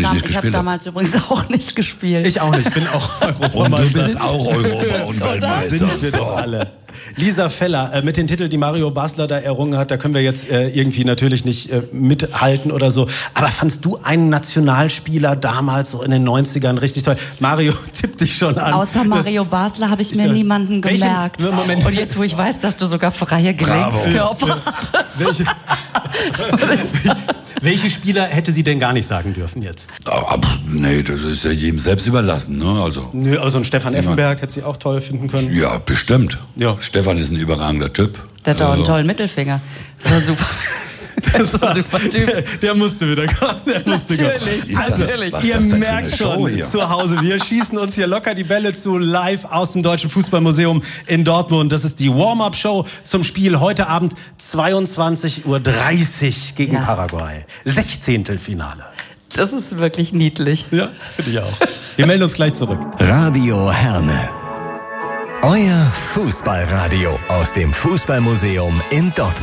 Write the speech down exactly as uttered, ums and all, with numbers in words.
ich nicht ich gespielt habe damals übrigens auch nicht gespielt. Ich auch nicht, ich bin auch Und Europameister. du bist auch Europa- und Weltmeister. Sind wir So. doch alle. Lisa Feller, äh, mit den Titeln, die Mario Basler da errungen hat, da können wir jetzt äh, irgendwie natürlich nicht äh, mithalten oder so. Aber fandst du einen Nationalspieler damals so in den neunzigern richtig toll? Mario tippt dich schon an. Außer Mario Basler habe ich mir der- niemanden Welchen- gemerkt. Moment. Und jetzt, wo ich weiß, dass du sogar freie Gelegenskörper hattest. Welche, welche Spieler hätte sie denn gar nicht sagen dürfen jetzt? Aber, pff, nee, das ist ja jedem selbst überlassen, ne? Also, Nö, aber so ein Stefan Effenberg hätte sie auch toll finden können. ja, bestimmt. Ja. Stefan ist ein überragender Typ. Der hat doch einen Also, tollen Mittelfinger. Das war super. Das war ein super Typ. Der, der musste wieder kommen. Der musste kommen. Natürlich, ist das- natürlich. was ist Ihr das denn für merkt eine Show schon hier? zu Hause, wir schießen uns hier locker die Bälle zu, live aus dem Deutschen Fußballmuseum in Dortmund. Das ist die Warm-Up-Show zum Spiel heute Abend zweiundzwanzig Uhr dreißig gegen Ja. Paraguay. Sechzehntelfinale. Das ist wirklich niedlich. Ja, finde ich auch. Wir melden uns gleich zurück. Radio Herne. Euer Fußballradio aus dem Fußballmuseum in Dortmund.